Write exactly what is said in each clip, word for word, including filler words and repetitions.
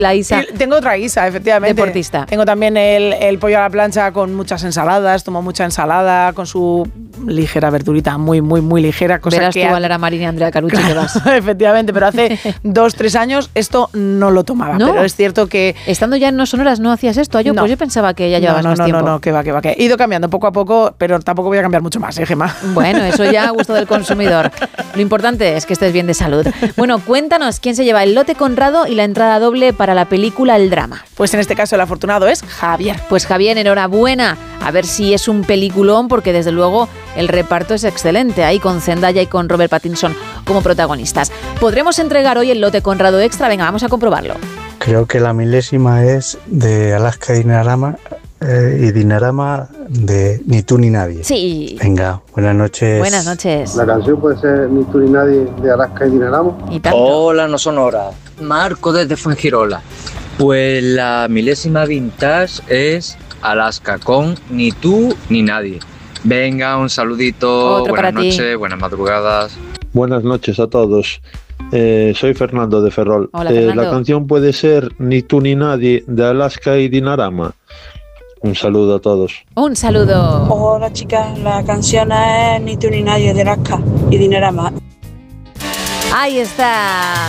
La Isa. Y tengo otra Isa, efectivamente. Deportista. Tengo también el, el pollo a la plancha con muchas ensaladas, tomo mucha ensalada, con su ligera verdurita, muy, muy, muy ligera. Cosa Verás que tú ha... a Lara Marín y Andrea Carucci que vas. Efectivamente, pero hace dos, tres años esto no lo tomaba. ¿No? Pero es cierto que... Estando ya en No Sonoras no hacías esto, yo no. pues yo pensaba que ya llevabas no, no, más no, tiempo. No, no, que va, que va, que he ido cambiando poco a poco, pero tampoco voy a cambiar mucho más, ¿eh, Gemma? Bueno, eso ya a gusto del consumidor. Lo importante es que estés bien de salud. Bueno, cuéntanos quién se lleva el lote Conrado y la entrada doble para la película El Drama. Pues en este caso el afortunado es Javier. Pues Javier, enhorabuena. A ver si es un peliculón, porque desde luego el reparto es excelente, ahí con Zendaya y con Robert Pattinson como protagonistas. ¿Podremos entregar hoy el lote Conrado Extra? Venga, vamos a comprobarlo. Creo que la milésima es de Alaska y Dinarama eh, y Dinarama de Ni tú ni nadie. Sí. Venga, buenas noches. Buenas noches. La canción puede ser Ni tú ni nadie de Alaska y Dinarama. Y tanto. Hola, no Sonora. Marco desde Fuengirola. Pues la milésima vintage es Alaska con Ni tú ni nadie. Venga, un saludito. Otro buenas para ti. noches, buenas madrugadas. Buenas noches a todos. Eh, soy Fernando de Ferrol. Hola, Eh, Fernando. la canción puede ser Ni tú ni nadie de Alaska y Dinarama. Un saludo a todos. Un saludo. Hola chicas, la canción es Ni tú ni nadie de Alaska y Dinarama. Ahí está.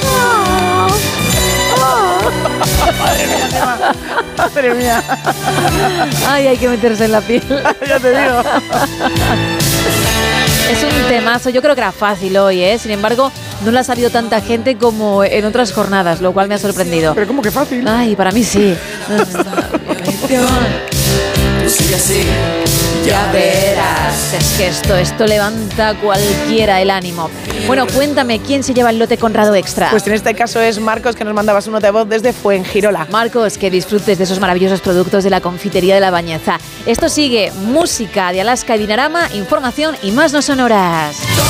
Madre mía. Ay, hay que meterse en la piel. Ya te digo. Es un temazo, yo creo que era fácil hoy, ¿eh? Sin embargo, no lo ha sabido tanta gente como en otras jornadas, lo cual me ha sorprendido. Pero como que fácil. Ay, para mí sí. Tú sigue así, Ya verás, es que esto, esto levanta a cualquiera el ánimo. Bueno, cuéntame, ¿quién se lleva el lote Conrado Extra? Pues en este caso es Marcos, que nos mandaba su nota de voz desde Fuengirola. Marcos, que disfrutes de esos maravillosos productos de la confitería de La Bañeza. Esto sigue, música de Alaska y Dinarama, información y más no sonoras.